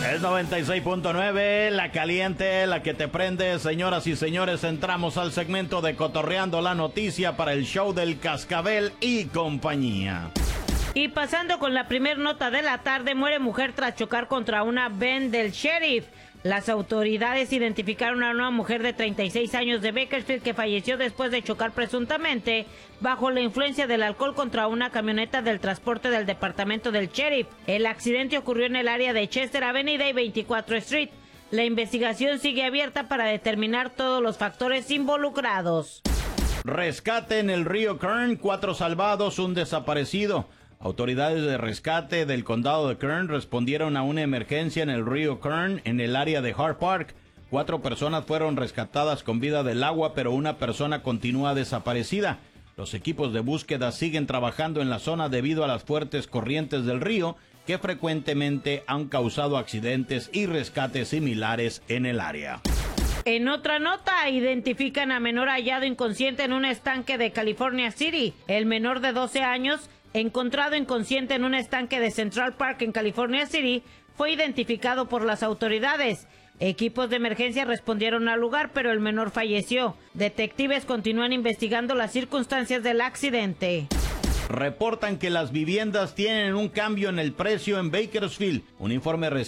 Es 96.9, la caliente, la que te prende. Señoras y señores, entramos al segmento de Cotorreando la Noticia para el show del Cascabel y compañía. Y pasando con la primer nota de la tarde, muere mujer tras chocar contra una van del sheriff. Las autoridades identificaron a una mujer de 36 años de Bakersfield que falleció después de chocar presuntamente bajo la influencia del alcohol contra una camioneta del transporte del departamento del sheriff. El accidente ocurrió en el área de Chester Avenida y 24 Street. La investigación sigue abierta para determinar todos los factores involucrados. Rescate en el río Kern, 4 salvados, un desaparecido. Autoridades de rescate del condado de Kern respondieron a una emergencia en el río Kern, en el área de Hart Park. 4 personas fueron rescatadas con vida del agua, pero una persona continúa desaparecida. Los equipos de búsqueda siguen trabajando en la zona debido a las fuertes corrientes del río, que frecuentemente han causado accidentes y rescates similares en el área. En otra nota, identifican a menor hallado inconsciente en un estanque de California City. El menor de 12 años, encontrado inconsciente en un estanque de Central Park en California City, fue identificado por las autoridades. Equipos de emergencia respondieron al lugar, pero el menor falleció. Detectives continúan investigando las circunstancias del accidente. Reportan que las viviendas tienen un cambio en el precio en Bakersfield. Un informe reciente